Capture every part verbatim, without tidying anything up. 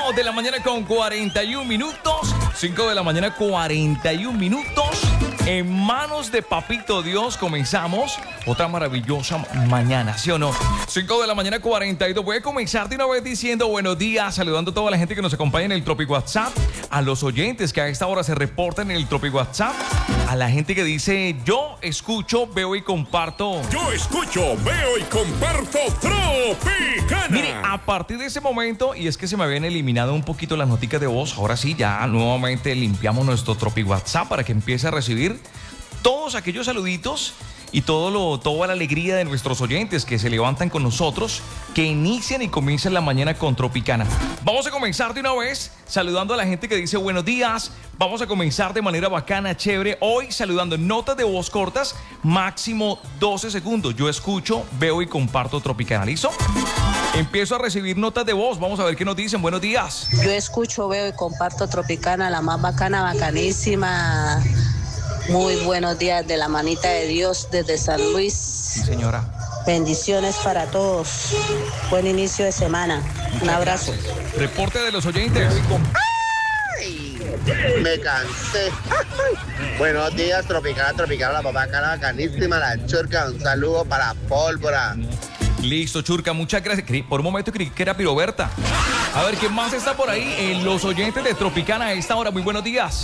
de la mañana con cuarenta y un minutos. cinco de la mañana, cuarenta y un minutos. En manos de Papito Dios comenzamos otra maravillosa mañana, ¿sí o no? cinco de la mañana, cuarenta y dos. Voy a comenzar de una vez diciendo buenos días, saludando a toda la gente que nos acompaña en el Tropic WhatsApp, a los oyentes que a esta hora se reportan en el Tropic WhatsApp, a la gente que dice yo escucho, veo y comparto. Yo escucho, veo y comparto Tropicana. Mire, a partir de ese momento, y es que se me habían eliminado un poquito las noticas de voz, ahora sí, ya nuevamente limpiamos nuestro Tropic WhatsApp para que empiece a recibir todos aquellos saluditos y todo lo, toda la alegría de nuestros oyentes que se levantan con nosotros, que inician y comienzan la mañana con Tropicana. Vamos a comenzar de una vez saludando a la gente que dice buenos días. Vamos a comenzar de manera bacana, chévere. Hoy saludando notas de voz cortas, máximo doce segundos. Yo escucho, veo y comparto Tropicana. ¿Listo? Empiezo a recibir notas de voz. Vamos a ver qué nos dicen. Buenos días. Yo escucho, veo y comparto Tropicana, la más bacana, bacanísima. Muy buenos días de la manita de Dios desde San Luis. Sí, señora. Bendiciones para todos. Buen inicio de semana. Muchas Un abrazo. Gracias. Reporte de los oyentes. ¡Ay! Me cansé. Buenos días, Tropicana, Tropicana, la papá cara bacanísima, la churca. Un saludo para Pólvora. Listo, Churca, muchas gracias. Por un momento creí que era Piroberta. A ver, ¿quién más está por ahí? En los oyentes de Tropicana a esta hora. Muy buenos días.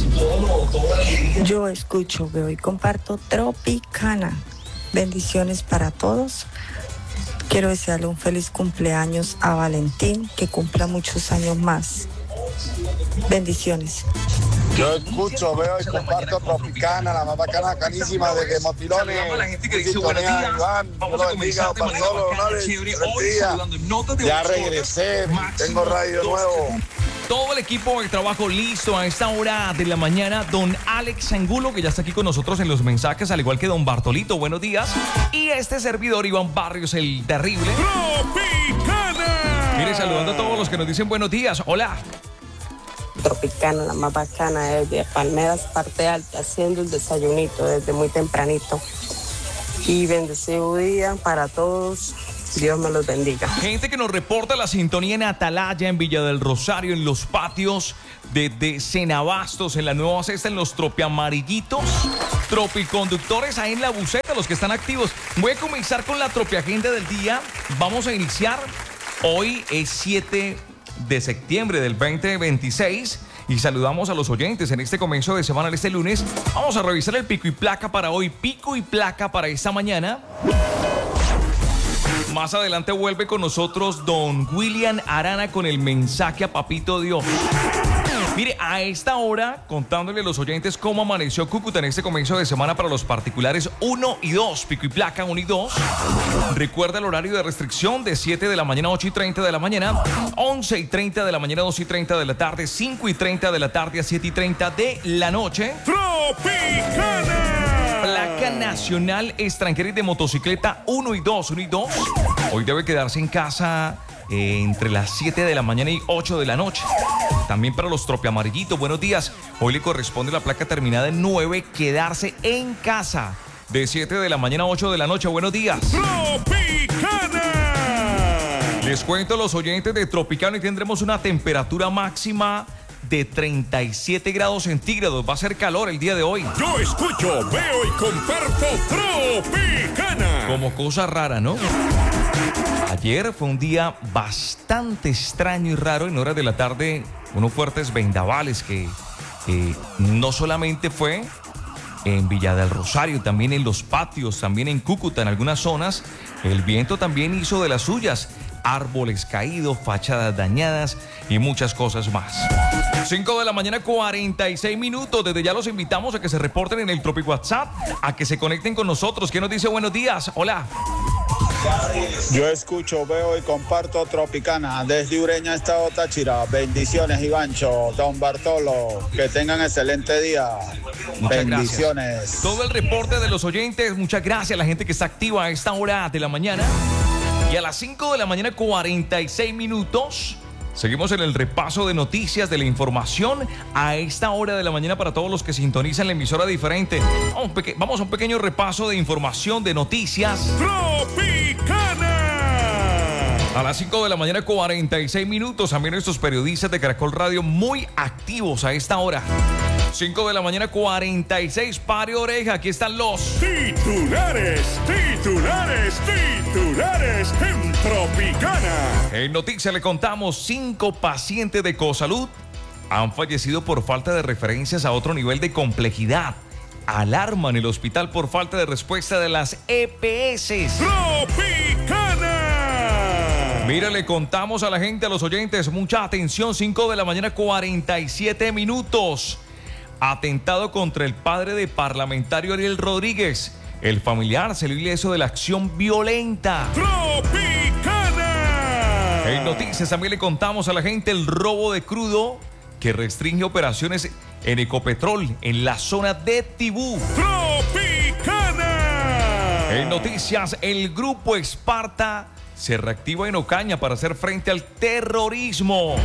Yo escucho, veo y comparto Tropicana. Bendiciones para todos. Quiero desearle un feliz cumpleaños a Valentín, que cumpla muchos años más. Bendiciones. Yo escucho, veo y comparto Tropicana, la más bacana, bacanísima desde Motilones. Saludamos a la gente que dice buenos días. Vamos a comenzar de manera bacana, chévere. Hoy saludando notas de voz Ya cortas. regresé, Máximo tengo radio doce nuevo. segundos. Todo el equipo de trabajo listo a esta hora de la mañana. Don Alex Angulo, que ya está aquí con nosotros en los mensajes, al igual que don Bartolito, buenos días. Y este servidor, Iván Barrios, el terrible. Tropicana. Mire, saludando a todos los que nos dicen buenos días. Hola. Tropicana, la más bacana, desde Palmeras, parte alta, haciendo el desayunito desde muy tempranito. Y bendecido día para todos. Dios me los bendiga. Gente que nos reporta la sintonía en Atalaya, en Villa del Rosario, en los patios de, de Cenabastos, en la Nueva Cesta, en los tropiamarillitos, tropiconductores ahí en la buceta, los que están activos. Voy a comenzar con la tropiagenda del día. Vamos a iniciar. Hoy es siete de septiembre del veinte veintiséis y saludamos a los oyentes en este comienzo de semana, este lunes. Vamos a revisar el pico y placa para hoy, pico y placa para esta mañana. Más adelante vuelve con nosotros don William Arana con el mensaje a Papito Dios. Mire, a esta hora, contándole a los oyentes cómo amaneció Cúcuta en este comienzo de semana para los particulares uno y dos, pico y placa uno y dos. Recuerda el horario de restricción de siete de la mañana a ocho y treinta de la mañana, once y treinta de la mañana a dos y treinta de la tarde, cinco y treinta de la tarde a siete y treinta de la noche. Tropicana. Placa nacional extranjera y de motocicleta uno y dos, uno y dos. Hoy debe quedarse en casa eh, entre las siete de la mañana y ocho de la noche. También para los tropiamarillitos, buenos días. Hoy le corresponde la placa terminada en nueve, quedarse en casa de siete de la mañana a ocho de la noche. Buenos días. Tropicana. Les cuento a los oyentes de Tropicana y tendremos una temperatura máxima de treinta y siete grados centígrados. Va a ser calor el día de hoy. Yo escucho, veo y comparto Tropicana. Como cosa rara, ¿no? Ayer fue un día bastante extraño y raro. En horas de la tarde, unos fuertes vendavales que eh, no solamente fue en Villa del Rosario, también en los patios, también en Cúcuta, en algunas zonas. El viento también hizo de las suyas. Árboles caídos, fachadas dañadas y muchas cosas más. cinco de la mañana, cuarenta y seis minutos. Desde ya los invitamos a que se reporten en el Tropic WhatsApp, a que se conecten con nosotros. ¿Quién nos dice buenos días? Hola. Yo escucho, veo y comparto Tropicana desde Ureña, Estado Táchira. Bendiciones, Ivancho, don Bartolo. Que tengan excelente día. Muchas Bendiciones. gracias. Todo el reporte de los oyentes. Muchas gracias a la gente que está activa a esta hora de la mañana. Y a las cinco de la mañana, cuarenta y seis minutos, seguimos en el repaso de noticias, de la información a esta hora de la mañana para todos los que sintonizan la emisora diferente. Vamos, peque- vamos a un pequeño repaso de información, de noticias. Tropicana. A las cinco de la mañana, cuarenta y seis minutos. También estos periodistas de Caracol Radio muy activos a esta hora. cinco de la mañana, cuarenta y seis. Pare oreja, aquí están los titulares, titulares, titulares en Tropicana. En noticias le contamos: cinco pacientes de Cosalud han fallecido por falta de referencias a otro nivel de complejidad. Alarman el hospital por falta de respuesta de las E P S. Tropicana. Mira, le contamos a la gente, a los oyentes, mucha atención. Cinco de la mañana, cuarenta y siete minutos. Atentado contra el padre de parlamentario Ariel Rodríguez. El familiar salió ileso de la acción violenta. Tropicana. En noticias también le contamos a la gente el robo de crudo que restringe operaciones en Ecopetrol en la zona de Tibú. Tropicana. En noticias, el grupo Esparta se reactiva en Ocaña para hacer frente al terrorismo.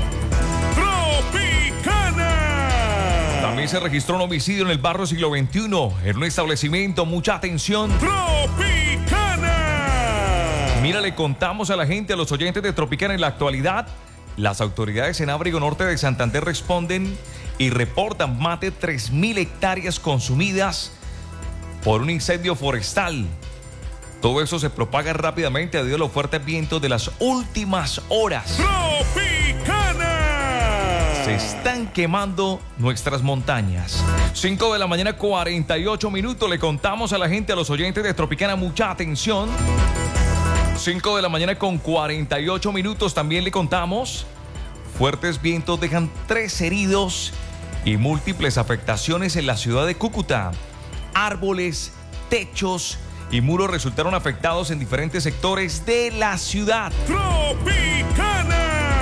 Tropicana. También se registró un homicidio en el barrio Siglo veintiuno, en un establecimiento. Mucha atención. Tropicana. Mira, le contamos a la gente, a los oyentes de Tropicana, en la actualidad, las autoridades en Abrigo Norte de Santander responden y reportan más de tres mil hectáreas consumidas por un incendio forestal. Todo eso se propaga rápidamente debido a los fuertes vientos de las últimas horas. Tropicana. Se están quemando nuestras montañas. cinco de la mañana, cuarenta y ocho minutos. Le contamos a la gente, a los oyentes de Tropicana, mucha atención. cinco de la mañana con cuarenta y ocho minutos. También le contamos: fuertes vientos dejan tres heridos y múltiples afectaciones en la ciudad de Cúcuta. Árboles, techos y muros resultaron afectados en diferentes sectores de la ciudad. Tropicana.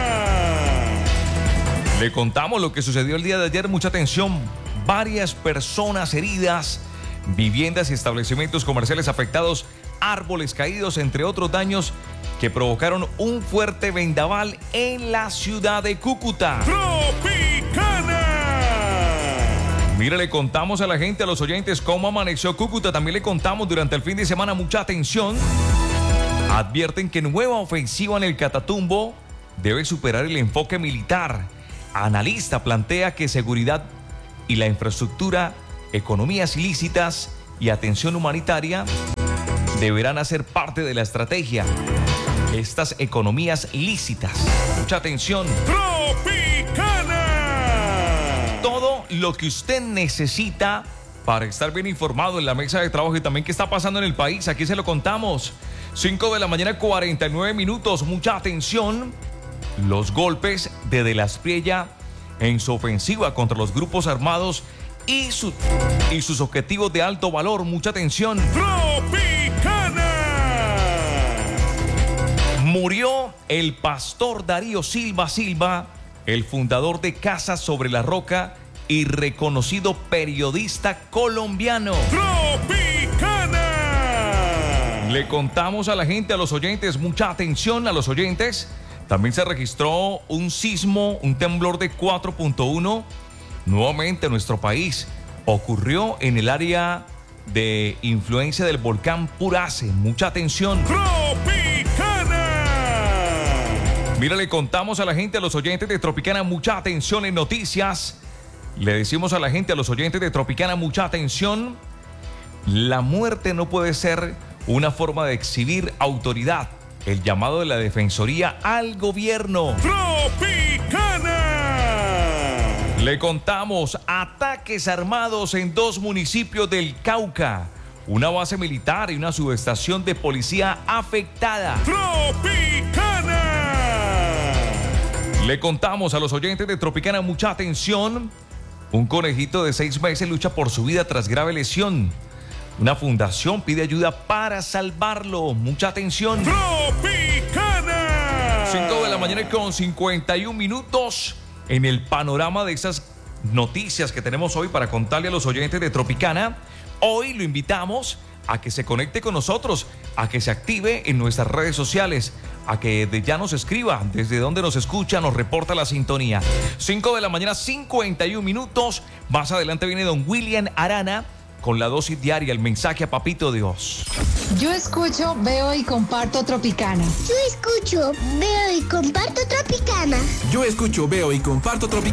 Le contamos lo que sucedió el día de ayer. Mucha atención. Varias personas heridas, viviendas y establecimientos comerciales afectados, árboles caídos, entre otros daños que provocaron un fuerte vendaval en la ciudad de Cúcuta. Tropicana. Mire, le contamos a la gente, a los oyentes, cómo amaneció Cúcuta. También le contamos durante el fin de semana. Mucha atención. Advierten que nueva ofensiva en el Catatumbo debe superar el enfoque militar. Analista plantea que seguridad y la infraestructura, economías ilícitas y atención humanitaria deberán hacer parte de la estrategia. Estas economías lícitas. Mucha atención. Tropicana. Todo lo que usted necesita para estar bien informado en la mesa de trabajo y también qué está pasando en el país. Aquí se lo contamos. cinco de la mañana, cuarenta y nueve minutos. Mucha atención. Los golpes de De la Espriella en su ofensiva contra los grupos armados y, su, y sus objetivos de alto valor. Mucha atención. Tropicana. Murió el pastor Darío Silva Silva, el fundador de Casa sobre la Roca y reconocido periodista colombiano. Tropicana. Le contamos a la gente, a los oyentes, mucha atención a los oyentes. También se registró un sismo, un temblor de cuatro punto uno nuevamente en nuestro país. Ocurrió en el área de influencia del volcán Purace. Mucha atención. Tropicana. Mira, le contamos a la gente, a los oyentes de Tropicana, mucha atención en noticias. Le decimos a la gente, a los oyentes de Tropicana, mucha atención. La muerte no puede ser una forma de exhibir autoridad. El llamado de la Defensoría al gobierno. Tropicana. Le contamos: ataques armados en dos municipios del Cauca. Una base militar y una subestación de policía afectada. Tropicana. Le contamos a los oyentes de Tropicana, mucha atención. Un conejito de seis meses lucha por su vida tras grave lesión. Una fundación pide ayuda para salvarlo. Mucha atención. Tropicana. cinco de la mañana con cincuenta y un minutos. En el panorama de esas noticias que tenemos hoy para contarle a los oyentes de Tropicana, hoy lo invitamos a que se conecte con nosotros, a que se active en nuestras redes sociales, a que de ya nos escriba desde donde nos escucha, nos reporta la sintonía. cinco de la mañana, cincuenta y un minutos. Más adelante viene don William Arana con la dosis diaria, el mensaje a Papito Dios. Yo escucho, veo y comparto Tropicana. Yo escucho, veo y comparto Tropicana. Yo escucho, veo y comparto Tropicana.